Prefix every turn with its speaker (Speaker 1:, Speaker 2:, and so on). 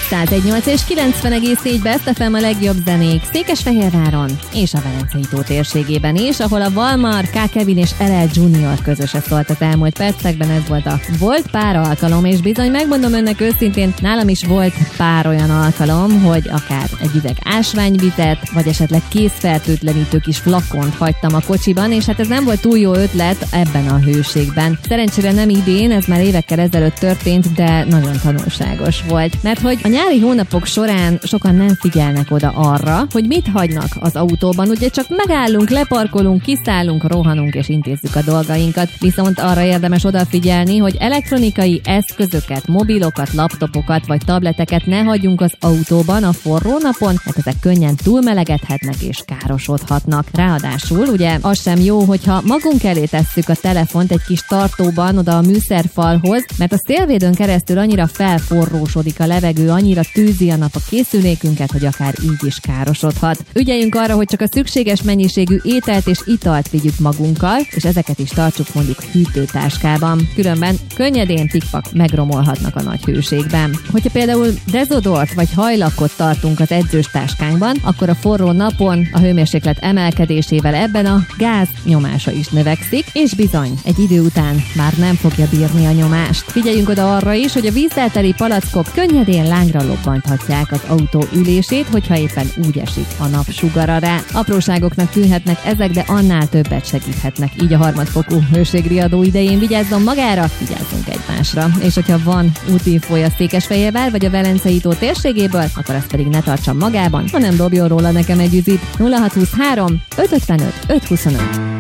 Speaker 1: 101.8 és 90,4 Best FM a legjobb zenék Székesfehérváron és a Velencei tó térségében is, ahol a Valmar, K. Kevin és LL Junior közöse szólt az elmúlt percekben. Ez volt a Volt pár alkalom, és bizony megmondom önnek őszintén, nálam is volt pár olyan alkalom, hogy akár egy üveg ásványvizet, vagy esetleg kézfertőtlenítő kis flakont hagytam a kocsiban, és hát ez nem volt túl jó ötlet ebben a hőségben. Szerencsére nem idén, ez már évekkel ezelőtt történt, de nagyon tanulságos volt. Mert hogy a nyári hónapok során sokan nem figyelnek oda arra, hogy mit hagynak az autóban. Ugye csak megállunk, leparkolunk, kiszállunk, rohanunk és intézzük a dolgainkat. Viszont arra érdemes odafigyelni, hogy elektronikai eszközöket, mobilokat, laptopokat vagy tableteket ne hagyjunk az autóban a forró napon, mert ezek könnyen túlmelegedhetnek és károsodhatnak. Ráadásul ugye az sem jó, hogyha magunk elé tesszük a telefont egy kis tartóban oda a műszerfalhoz, mert a szélvédőn keresztül annyira felforrósodik a levegő, annyira tűzi a nap a készülékünket, hogy akár így is károsodhat. Ügyeljünk arra, hogy csak a szükséges mennyiségű ételt és italt vigyük magunkkal, és ezeket is tartsuk mondjuk hűtőtáskában. Különben könnyedén tikpak megromolhatnak a nagy hőségben. Hogyha például dezodort vagy hajlakot tartunk az edzős táskánkban, akkor a forró napon a hőmérséklet emelkedésével ebben a gáz nyomása is növekszik, és bizony, egy idő után már nem fogja bírni a nyomást. Figyeljünk oda arra is, hogy a vízzel teli palackok könnyedén lángra lobbanthatják az autó ülését, hogyha éppen úgy esik a napsugara rá. Apróságoknak tűnhetnek ezek, de annál többet segíthetnek. Így a harmadfokú hőségriadó idején vigyázzon magára, vigyázzunk egymásra. És hogyha van útinfója Székesfehérvár vagy a Velencei tó térségéből, akkor azt pedig ne tartsam magában, hanem dobjon róla nekem egy üzit. 0623 555 525.